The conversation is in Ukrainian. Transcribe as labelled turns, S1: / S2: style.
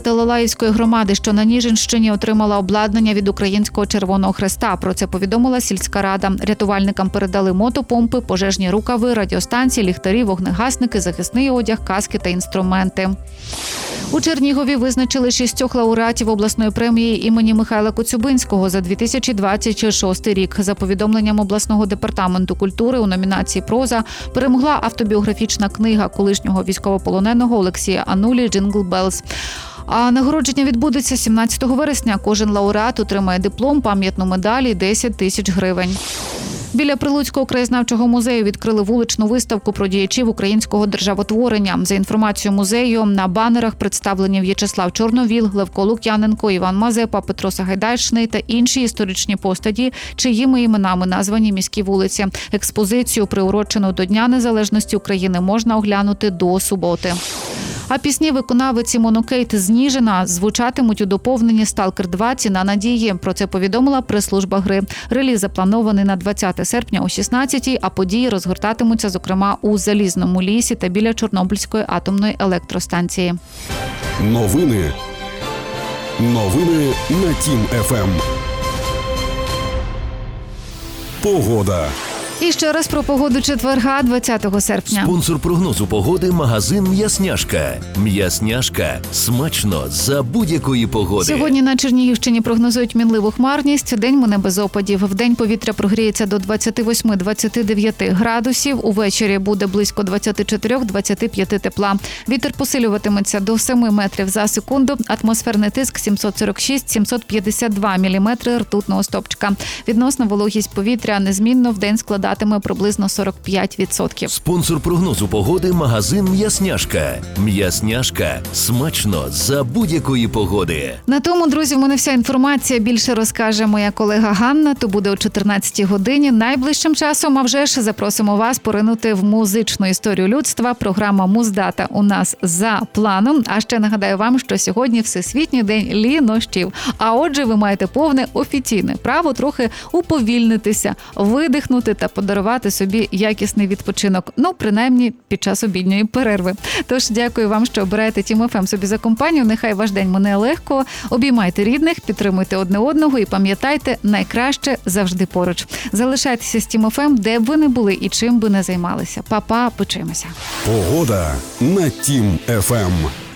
S1: Талалаївської громади, що на Ніжинщині, отримала обладнання від Українського Червоного Хреста. Про це повідомила сільська рада. Рятувальникам передали мотопомпи, пожежні рукави, радіостанції, ліхтарі, вогнегасники, захисний одяг, каски та інструменти. У Чернігові визначили 6 лауреатів обласної премії імені Михайла Коцюбинського за 2026 рік. За повідомленням обласного департаменту культури у номінації «Проза» перемогла автобіографічна книга колишнього військовополоненого Олексія Анулі «Джингл Белз». А нагородження відбудеться 17 вересня. Кожен лауреат отримає диплом, пам'ятну медаль і 10 тисяч гривень. Біля Прилуцького краєзнавчого музею відкрили вуличну виставку про діячів українського державотворення. За інформацією музею, на банерах представлені В'ячеслав Чорновіл, Левко Лук'яненко, Іван Мазепа, Петро Сагайдачний та інші історичні постаті, чиїми іменами названі міські вулиці. Експозицію, приурочену до Дня Незалежності України, можна оглянути до суботи. А пісні виконавиці Монокейт з Ніжина звучатимуть у доповненні «Сталкер 2. Ціна надії». Про це повідомила прес-служба гри. Реліз запланований на 20 серпня о 16-й, а події розгортатимуться, зокрема, у Залізному лісі та біля Чорнобильської атомної електростанції.
S2: Новини на Тім ФМ. Погода.
S1: І ще раз про погоду четверга, 20 серпня.
S3: Спонсор прогнозу погоди – магазин «М'ясняшка». «М'ясняшка» – смачно за будь-якої погоди.
S1: Сьогодні на Чернігівщині прогнозують мінливу хмарність. День мине без опадів. Вдень повітря прогріється до 28-29 градусів. Увечері буде близько 24-25 тепла. Вітер посилюватиметься до 7 метрів за секунду. Атмосферний тиск 746-752 міліметри ртутного стовпчика. Відносна вологість повітря незмінно вдень складатиме приблизно 45%.
S3: Спонсор прогнозу погоди – магазин «М'ясняшка». «М'ясняшка» – смачно за будь-якої погоди.
S1: На тому, друзі, в мене вся інформація. Більше розкаже моя колега Ганна. То буде о 14-й годині. Найближчим часом, а вже ж, запросимо вас поринути в музичну історію людства. Програма «Муздата» у нас за планом. А ще нагадаю вам, що сьогодні Всесвітній день лінощів. А отже, ви маєте повне офіційне право трохи уповільнитися, видихнути та подарувати собі якісний відпочинок. Ну, принаймні, під час обідньої перерви. Тож, дякую вам, що обираєте Тім ФМ собі за компанію. Нехай ваш день мине легко. Обіймайте рідних, підтримуйте одне одного і пам'ятайте, найкраще завжди поруч. Залишайтеся з Тім ФМ, де б ви не були і чим би не займалися. Па-па, почуємося.
S2: Погода на Тім ФМ.